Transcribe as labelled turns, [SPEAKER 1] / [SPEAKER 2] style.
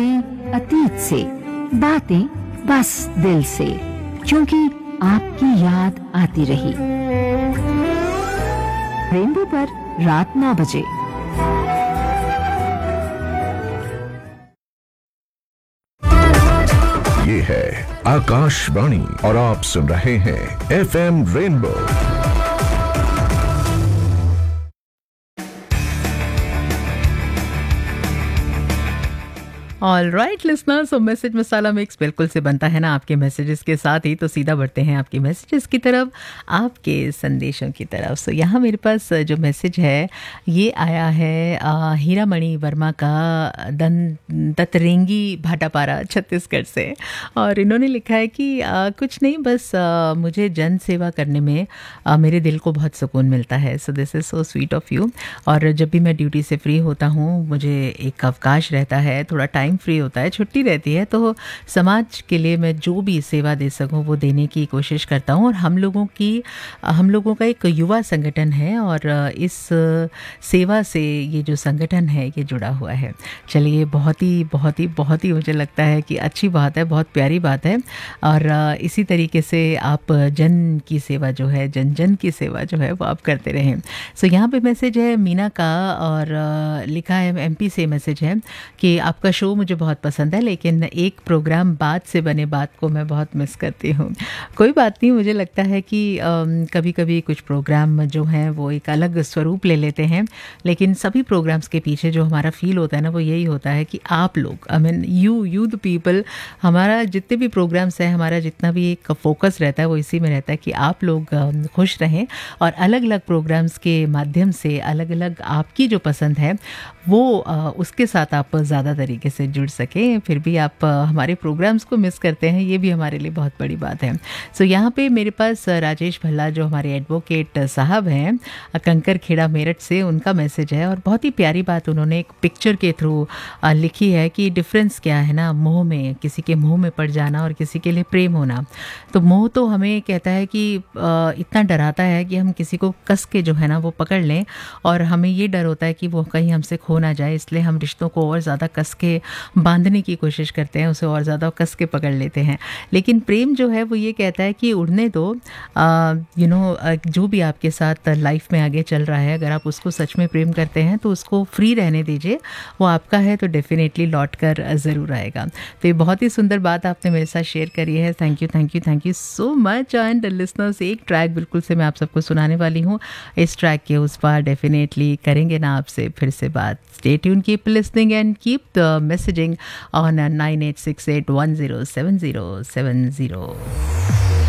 [SPEAKER 1] अतीत से, बातें बस दिल से, क्योंकि आपकी याद आती रही। रेनबो पर रात 9 बजे।
[SPEAKER 2] ये है आकाशवाणी और आप सुन रहे हैं FM rainbow.
[SPEAKER 3] All right listeners, सो मैसेज मसाला मिक्स बिल्कुल से बनता है ना आपके मैसेजेस के साथ ही, तो सीधा बढ़ते हैं आपके मैसेजेस की तरफ, आपके संदेशों की तरफ। सो यहाँ मेरे पास जो मैसेज है ये आया है हीरामणि वर्मा का दतरेंगी भाटापारा छत्तीसगढ़ से, और इन्होंने लिखा है कि कुछ नहीं, बस मुझे जन सेवा करने में मेरे दिल को बहुत सुकून मिलता है। So this is so sweet of you. और जब भी मैं ड्यूटी से फ्री होता हूँ, मुझे एक अवकाश रहता है, थोड़ा टाइम फ्री होता है, छुट्टी रहती है, तो समाज के लिए मैं जो भी सेवा दे सकूं वो देने की कोशिश करता हूं। और हम लोगों का एक युवा संगठन है, और इस सेवा से ये जो संगठन है ये जुड़ा हुआ है। चलिए, बहुत ही मुझे लगता है कि अच्छी बात है, बहुत प्यारी बात है। और इसी तरीके से आप जन की सेवा जो है, जन की सेवा जो है वो आप करते रहें। सो यहाँ पे मैसेज है मीना का, और लिखा है MP से मैसेज है कि आपका शो मुझे बहुत पसंद है, लेकिन एक प्रोग्राम बात से बने बात को मैं बहुत मिस करती हूँ। कोई बात नहीं, मुझे लगता है कि कभी कभी कुछ प्रोग्राम जो हैं वो एक अलग स्वरूप ले लेते हैं, लेकिन सभी प्रोग्राम्स के पीछे जो हमारा फील होता है ना, वो यही होता है कि आप लोग, I mean you the people, हमारा जितने भी प्रोग्राम्स हैं, हमारा जितना भी एक फोकस रहता है वो इसी में रहता है कि आप लोग खुश रहें, और अलग अलग प्रोग्राम्स के माध्यम से अलग अलग आपकी जो पसंद है वो उसके साथ आप ज़्यादा तरीके से जुड़ सकें। फिर भी आप हमारे प्रोग्राम्स को मिस करते हैं, ये भी हमारे लिए बहुत बड़ी बात है। सो यहाँ पे मेरे पास राजेश भल्ला जो हमारे एडवोकेट साहब हैं कंकर खेड़ा मेरठ से, उनका मैसेज है, और बहुत ही प्यारी बात उन्होंने एक पिक्चर के थ्रू लिखी है कि डिफरेंस क्या है ना मोह में, किसी के मोह में पड़ जाना और किसी के लिए प्रेम होना। तो मोह तो हमें कहता है कि इतना डराता है कि हम किसी को कस के जो है ना वो पकड़ लें, और हमें ये डर होता है कि वो कहीं हमसे खो ना जाए, इसलिए हम रिश्तों को और ज़्यादा कस के बांधने की कोशिश करते हैं, उसे और ज़्यादा कस के पकड़ लेते हैं। लेकिन प्रेम जो है वो ये कहता है कि उड़ने दो, जो भी आपके साथ लाइफ में आगे चल रहा है, अगर आप उसको सच में प्रेम करते हैं तो उसको फ्री रहने दीजिए, वो आपका है तो डेफिनेटली लौट कर ज़रूर आएगा। तो ये बहुत ही सुंदर बात आपने मेरे साथ शेयर करी है। Thank you so much. And listeners, एक ट्रैक बिल्कुल से मैं आप सबको सुनाने वाली हूँ, इस ट्रैक के उस पार डेफिनेटली करेंगे ना आपसे फिर से बात। Stay tuned, keep listening and keep the messaging on 9868107070.